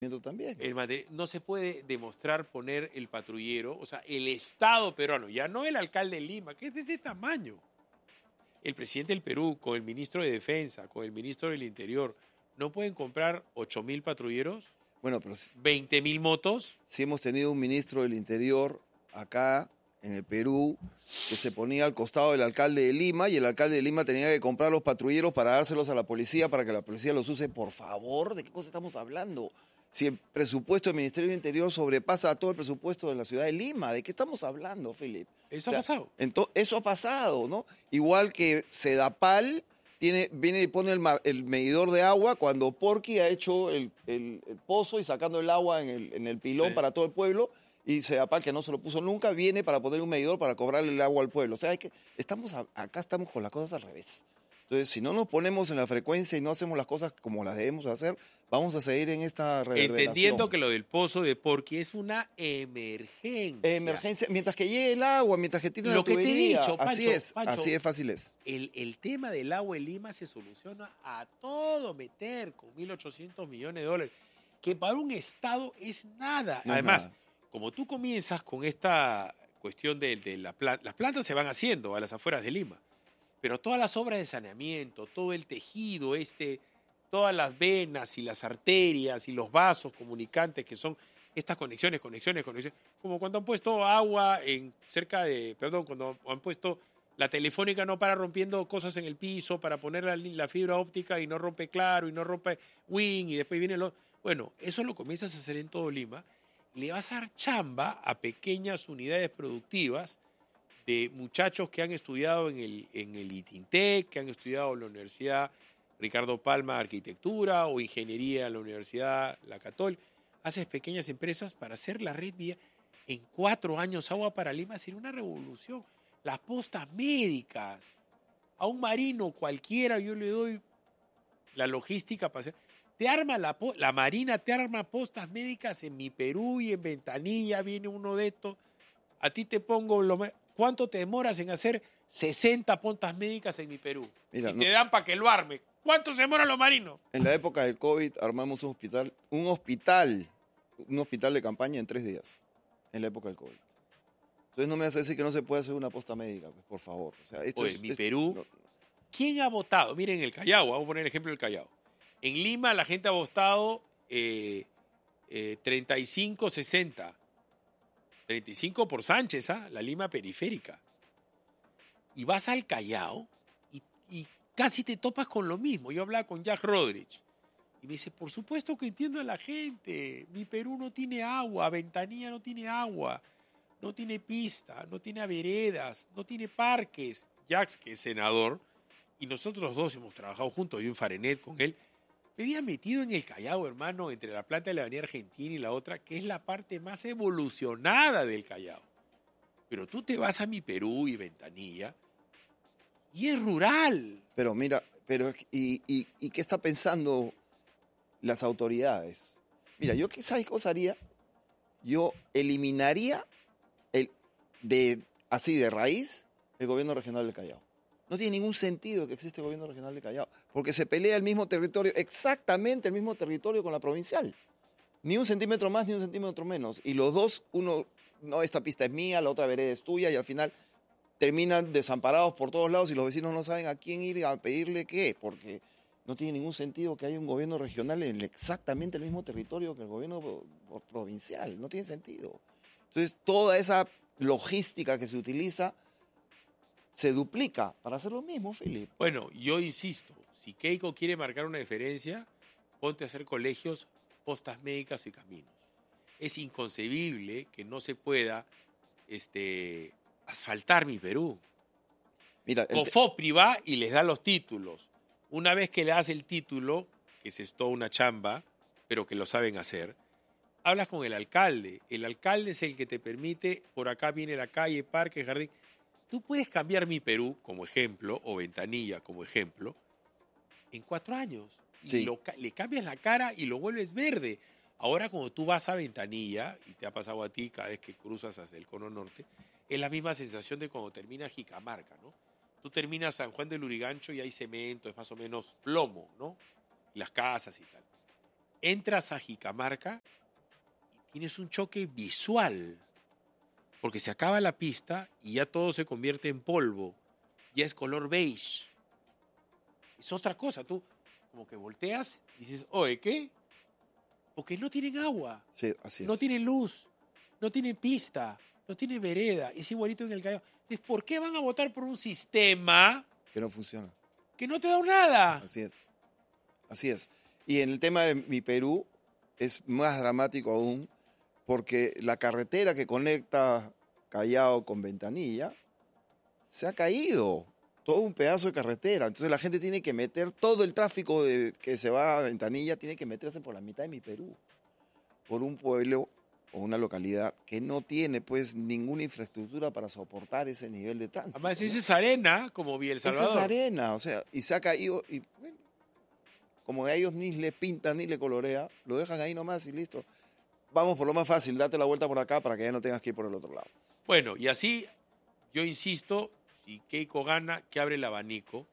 también. No se puede demostrar poner el patrullero, o sea, el Estado peruano, ya no el alcalde de Lima, que es de este tamaño. El presidente del Perú, con el ministro de Defensa, con el ministro del Interior, ¿no pueden comprar 8.000 patrulleros? Bueno, pero 20.000 motos. Si hemos tenido un ministro del Interior acá en el Perú que se ponía al costado del alcalde de Lima y el alcalde de Lima tenía que comprar los patrulleros para dárselos a la policía para que la policía los use. Por favor, ¿de qué cosa estamos hablando? Si el presupuesto del Ministerio del Interior sobrepasa todo el presupuesto de la ciudad de Lima, ¿de qué estamos hablando, Philip? Eso ha pasado. Eso ha pasado, ¿no? Igual que Sedapal viene y pone el medidor de agua cuando Porky ha hecho el pozo y sacando el agua en el pilón Sí. para todo el pueblo, y Sedapal, que no se lo puso nunca, viene para poner un medidor para cobrarle el agua al pueblo. O sea, acá estamos con las cosas al revés. Entonces, si no nos ponemos en la frecuencia y no hacemos las cosas como las debemos hacer, vamos a seguir en esta reverberación. Entendiendo que lo del pozo de Porky es una emergencia. Emergencia, mientras que llegue el agua, mientras que tiene la Lo que te he tubería. dicho, Pancho, Así es fácil es. El tema del agua en Lima se soluciona a todo meter con 1.800 millones de dólares, que para un Estado es nada. No es Además, nada. como tú comienzas con esta cuestión de las plantas se van haciendo a las afueras de Lima, pero todas las obras de saneamiento, todo el tejido, todas las venas y las arterias y los vasos comunicantes que son estas conexiones, como cuando han puesto agua cuando han puesto la telefónica no para rompiendo cosas en el piso para poner la fibra óptica y no rompe Claro y no rompe Win y después viene Bueno, eso lo comienzas a hacer en todo Lima. Le vas a dar chamba a pequeñas unidades productivas de muchachos que han estudiado en el ITINTEC, que han estudiado en la Universidad Ricardo Palma Arquitectura o Ingeniería en la Universidad La Católica. Haces pequeñas empresas para hacer la red vía. En 4 años, Agua para Lima sería una revolución. Las postas médicas. A un marino cualquiera yo le doy la logística para hacer. La Marina te arma postas médicas en Mi Perú y en Ventanilla. Viene uno de estos. A ti te pongo ¿cuánto te demoras en hacer 60 postas médicas en Mi Perú? Mira, te dan para que lo arme. ¿Cuánto se demoran los marinos? En la época del COVID armamos un hospital de campaña en 3 días. En la época del COVID. Entonces no me vas a decir que no se puede hacer una posta médica, pues, por favor. O sea, Perú. No. ¿Quién ha votado? Miren, el Callao, vamos a poner el ejemplo del Callao. En Lima la gente ha votado 35-60. 35 por Sánchez, la Lima periférica. Y vas al Callao y casi te topas con lo mismo. Yo hablaba con Jack Rodríguez y me dice, por supuesto que entiendo a la gente. Mi Perú no tiene agua, Ventanilla no tiene agua, no tiene pista, no tiene veredas, no tiene parques. Jack, que es senador, y nosotros dos hemos trabajado juntos, yo en Farenet con él, me había metido en el Callao, hermano, entre la planta de la Avenida Argentina y la otra, que es la parte más evolucionada del Callao. Pero tú te vas a Mi Perú y Ventanilla y es rural. Pero mira, ¿y qué está pensando las autoridades? Mira, ¿sabes qué cosa haría? Yo eliminaría así de raíz el gobierno regional del Callao. No tiene ningún sentido que exista el gobierno regional de Callao, porque se pelea el mismo territorio, exactamente el mismo territorio con la provincial. Ni un centímetro más, ni un centímetro menos. Y los dos, no, esta pista es mía, la otra vereda es tuya, y al final terminan desamparados por todos lados y los vecinos no saben a quién ir a pedirle qué, porque no tiene ningún sentido que haya un gobierno regional en exactamente el mismo territorio que el gobierno provincial. No tiene sentido. Entonces, toda esa logística que se utiliza se duplica para hacer lo mismo, Philip. Bueno, yo insisto, si Keiko quiere marcar una diferencia, ponte a hacer colegios, postas médicas y caminos. Es inconcebible que no se pueda asfaltar Mi Perú. Mira, Cofopri va y les da los títulos. Una vez que le das el título, que es toda una chamba, pero que lo saben hacer, hablas con el alcalde. El alcalde es el que te permite, por acá viene la calle, parque, jardín. Tú puedes cambiar Mi Perú como ejemplo, o Ventanilla como ejemplo, en 4 años. Y sí. Le cambias la cara y lo vuelves verde. Ahora, cuando tú vas a Ventanilla, y te ha pasado a ti cada vez que cruzas hacia el Cono Norte, es la misma sensación de cuando termina Jicamarca, ¿no? Tú terminas San Juan del Lurigancho y hay cemento, es más o menos plomo, ¿no? Y las casas y tal. entras a Jicamarca y tienes un choque visual, porque se acaba la pista y ya todo se convierte en polvo, ya es color beige. Es otra cosa, tú como que volteas y dices, oye, ¿qué? Porque no tienen agua, Sí, así no es. tienen luz, no tienen pista, no tienen vereda, es igualito en el Callao. Entonces, ¿por qué van a votar por un sistema Que no funciona. que no te da nada? Así es. Así es. Y en el tema de Mi Perú es más dramático aún porque la carretera que conecta Callao con Ventanilla se ha caído. Todo un pedazo de carretera. Entonces la gente tiene que meter todo el tráfico que se va a Ventanilla, tiene que meterse por la mitad de Mi Perú. Por un pueblo o una localidad que no tiene pues ninguna infraestructura para soportar ese nivel de tránsito. Además, ¿no? eso es arena, como vi El Eso Salvador. es arena, o sea, y se ha caído, y bueno, como a ellos ni le pintan ni le colorea, lo dejan ahí nomás y listo. Vamos por lo más fácil, date la vuelta por acá para que ya no tengas que ir por el otro lado. Bueno, y así, yo insisto, si Keiko gana, que abre el abanico.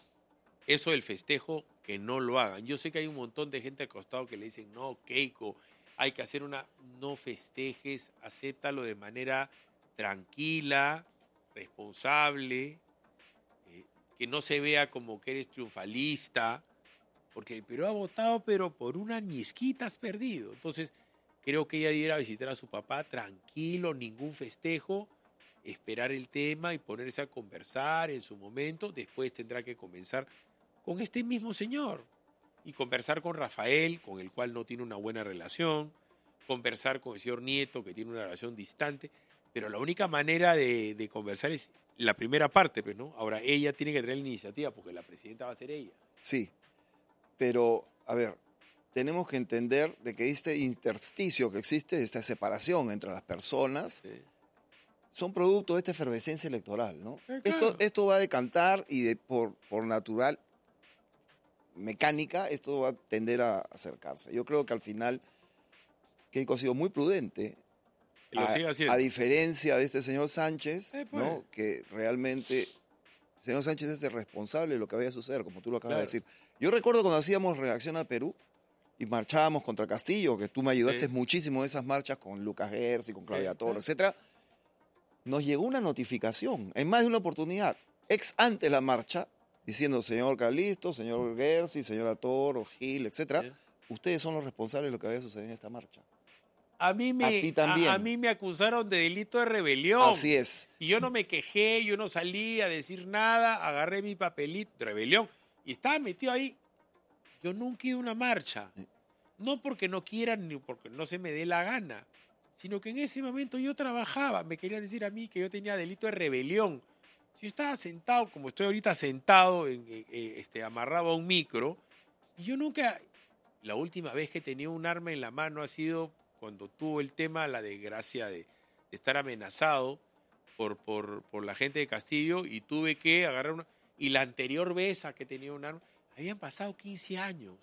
Eso del festejo, que no lo hagan. Yo sé que hay un montón de gente al costado que le dicen, no, Keiko, hay que hacer una... No festejes, acéptalo de manera tranquila, responsable, que no se vea como que eres triunfalista, porque el Perú ha votado, pero por una ñisquita has perdido. Entonces, creo que ella debiera visitar a su papá tranquilo, ningún festejo, esperar el tema y ponerse a conversar en su momento. Después tendrá que comenzar con este mismo señor y conversar con Rafael, con el cual no tiene una buena relación, conversar con el señor Nieto, que tiene una relación distante, pero la única manera de conversar es la primera parte, pues, ¿no? Ahora, ella tiene que tener la iniciativa, porque la presidenta va a ser ella. Sí, pero, a ver, tenemos que entender de que este intersticio que existe, esta separación entre las personas, Sí. son producto de esta efervescencia electoral, ¿no? Claro. Esto va a decantar y por natural mecánica, esto va a tender a acercarse. Yo creo que al final Keiko ha sido muy prudente, Que lo siga haciendo. a diferencia de este señor Sánchez, pues. ¿no? Que realmente el señor Sánchez es el responsable de lo que vaya a suceder, como tú lo acabas de decir. Yo recuerdo cuando hacíamos Reacción a Perú y marchábamos contra Castillo, que tú me ayudaste muchísimo en esas marchas con Lucas Gersi, con Claudia Toro, etcétera. Nos llegó una notificación, en más de una oportunidad, ex ante la marcha, diciendo, señor Calisto, señor Gersi, señora Toro, Gil, etcétera, ustedes son los responsables de lo que vaya a suceder en esta marcha. A mí ti también. a mí me acusaron de delito de rebelión. Así es. Y yo no me quejé, yo no salí a decir nada, agarré mi papelito de rebelión y estaba metido ahí. Yo nunca he ido a una marcha. No porque no quieran ni porque no se me dé la gana, sino que en ese momento yo trabajaba. Me querían decir a mí que yo tenía delito de rebelión. Si yo estaba sentado, como estoy ahorita sentado, amarrado a un micro, y yo nunca... La última vez que tenía un arma en la mano ha sido cuando tuvo el tema, la desgracia de estar amenazado por la gente de Castillo y tuve que agarrar una... Y la anterior vez a que tenía un arma, habían pasado 15 años.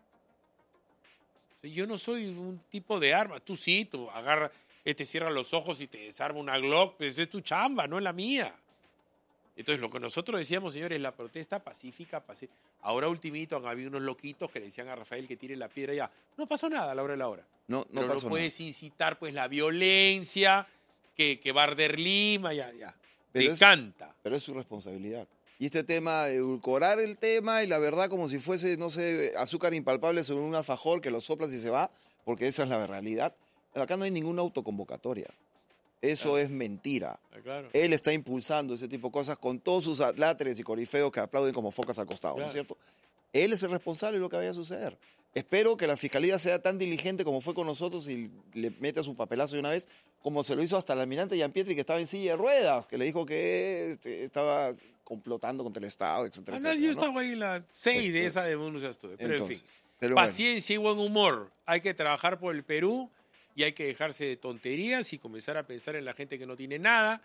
O sea, yo no soy un tipo de arma. Tú sí, tú agarras, te cierra los ojos y te desarma una Glock, pero es tu chamba, no es la mía. Entonces, lo que nosotros decíamos, señores, la protesta pacífica. Ahora, ultimito, han habido unos loquitos que le decían a Rafael que tire la piedra ya. No pasó nada a la hora de la hora. No Pero pasó no puedes incitar pues la violencia, que va a arder Lima, ya. Decanta. Pero es su responsabilidad. Y este tema de edulcorar el tema y la verdad como si fuese, no sé, azúcar impalpable sobre un alfajor que lo soplas y se va, porque esa es la realidad. Acá no hay ninguna autoconvocatoria. Eso es mentira. Claro. Él está impulsando ese tipo de cosas con todos sus láteres y corifeos que aplauden como focas al costado, ¿no es cierto? Él es el responsable de lo que vaya a suceder. Espero que la fiscalía sea tan diligente como fue con nosotros y le meta su papelazo de una vez, como se lo hizo hasta el almirante Gianpietri, que estaba en silla de ruedas, que le dijo que estaba complotando contra el Estado, etcétera, etcétera. Yo estaba ahí en la 6 de esa denuncia estuve. Pero Entonces, en fin, pero paciencia y buen humor. Hay que trabajar por el Perú y hay que dejarse de tonterías y comenzar a pensar en la gente que no tiene nada.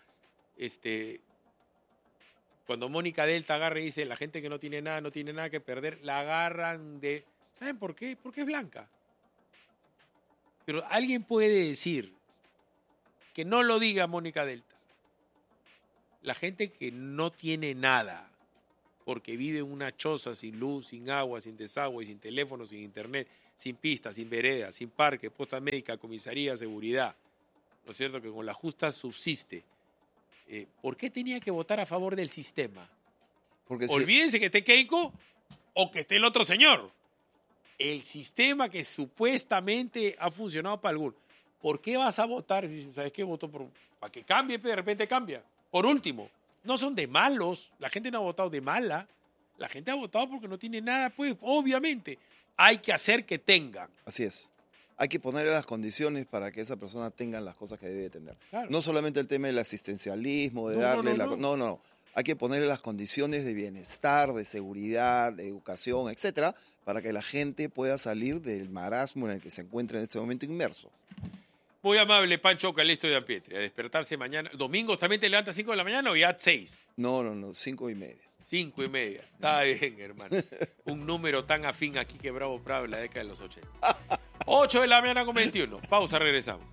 Cuando Mónica Delta agarra y dice la gente que no tiene nada que perder, la agarran de... ¿Saben por qué? Porque es blanca. Pero alguien puede decir que no lo diga Mónica Delta. La gente que no tiene nada, porque vive en una choza sin luz, sin agua, sin desagüe, sin teléfono, sin internet, sin pistas, sin veredas, sin parque, posta médica, comisaría, seguridad, ¿no es cierto?, que con la justa subsiste. ¿Por qué tenía que votar a favor del sistema? Porque Olvídense que esté Keiko o que esté el otro señor. El sistema que supuestamente ha funcionado para algunos. ¿Por qué vas a votar? ¿Sabes qué? Voto para que cambie, pero de repente cambia. Por último, no son de malos. La gente no ha votado de mala. La gente ha votado porque no tiene nada, pues, obviamente. Hay que hacer que tengan. Así es. Hay que ponerle las condiciones para que esa persona tenga las cosas que debe tener. Claro. No solamente el tema del asistencialismo, de darle la... No. Hay que ponerle las condiciones de bienestar, de seguridad, de educación, etcétera, para que la gente pueda salir del marasmo en el que se encuentra en este momento inmerso. Muy amable, Pancho Calesto de Ampietri. A despertarse mañana. ¿Domingos también te levantas 5 de la mañana o ya 6? No, 5:30. 5:30. Está bien, hermano. Un número tan afín aquí que Bravo Prado en la década de los 80. 8 de la mañana con 21. Pausa, regresamos.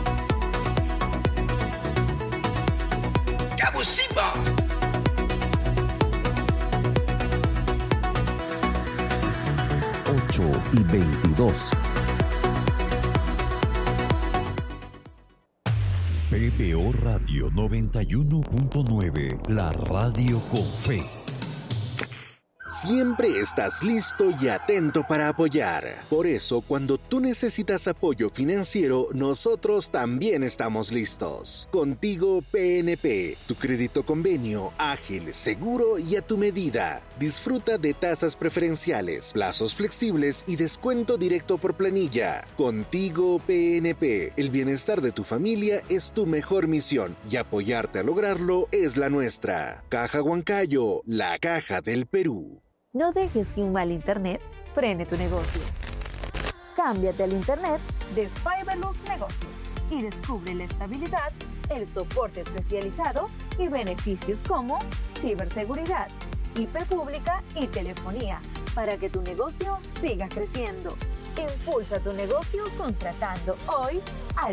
¡Cabo Simba! y 22. PBO Radio 91.9, la radio con fe. Siempre estás listo y atento para apoyar. Por eso, cuando tú necesitas apoyo financiero, nosotros también estamos listos. Contigo PNP, tu crédito convenio, ágil, seguro y a tu medida. Disfruta de tasas preferenciales, plazos flexibles y descuento directo por planilla. Contigo PNP, el bienestar de tu familia es tu mejor misión y apoyarte a lograrlo es la nuestra. Caja Huancayo, la caja del Perú. No dejes que un mal internet frene tu negocio. Cámbiate al internet de Fiberlux Negocios y descubre la estabilidad, el soporte especializado y beneficios como ciberseguridad, IP pública y telefonía para que tu negocio siga creciendo. Impulsa tu negocio contratando hoy al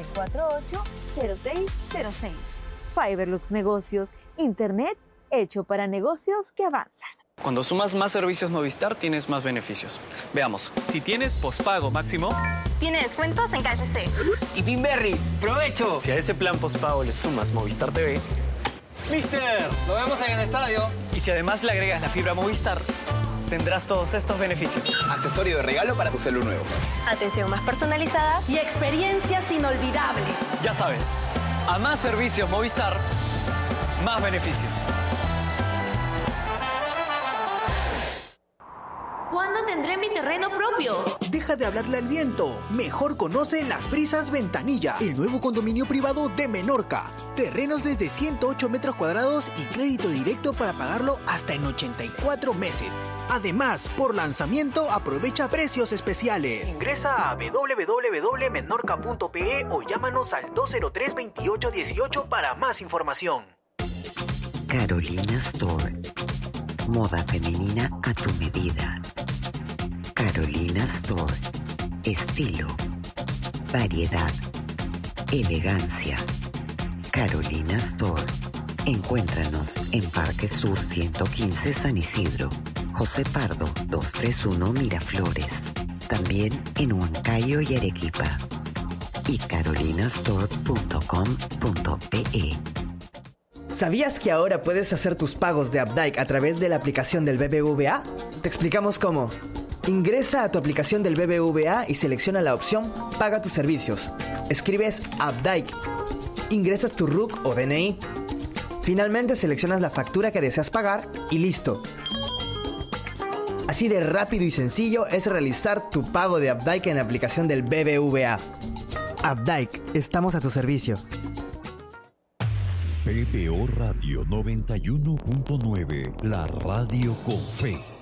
748-0606. Fiberlux Negocios, internet hecho para negocios que avanzan. Cuando sumas más servicios Movistar, tienes más beneficios. Veamos. Si tienes pospago máximo, tiene descuentos en KFC. Y Pinberry, ¡provecho! Si a ese plan pospago le sumas Movistar TV, ¡Mister! ¡Nos vemos en el estadio! Y si además le agregas la fibra Movistar, tendrás todos estos beneficios. Accesorio de regalo para tu celu nuevo. Atención más personalizada y experiencias inolvidables. Ya sabes, a más servicios Movistar, más beneficios. ¿Cuándo tendré mi terreno propio? Deja de hablarle al viento. Mejor conoce Las Brisas Ventanilla, el nuevo condominio privado de Menorca. Terrenos desde 108 metros cuadrados y crédito directo para pagarlo hasta en 84 meses. Además, por lanzamiento aprovecha precios especiales. Ingresa a www.menorca.pe o llámanos al 203-2818 para más información. Carolina Store. Moda femenina a tu medida. Carolina Store. Estilo, variedad, elegancia. Carolina Store. Encuéntranos en Parque Sur 115 San Isidro, José Pardo 231 Miraflores. También en Huancayo y Arequipa. Y carolinastore.com.pe. ¿Sabías que ahora puedes hacer tus pagos de Updike a través de la aplicación del BBVA? Te explicamos cómo. Ingresa a tu aplicación del BBVA y selecciona la opción Paga tus servicios. Escribes Updike. Ingresas tu RUC o DNI. Finalmente seleccionas la factura que deseas pagar y listo. Así de rápido y sencillo es realizar tu pago de Updike en la aplicación del BBVA. Updike, estamos a tu servicio. PBO Radio 91.9, la radio con fe.